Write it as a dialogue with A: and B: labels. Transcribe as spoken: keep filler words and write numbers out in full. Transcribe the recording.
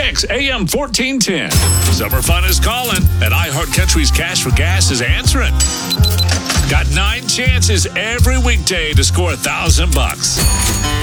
A: six, A M fourteen ten. Summer fun is calling, and iHeartCountry's Cash for Gas is answering. Got nine chances every weekday to score a thousand bucks.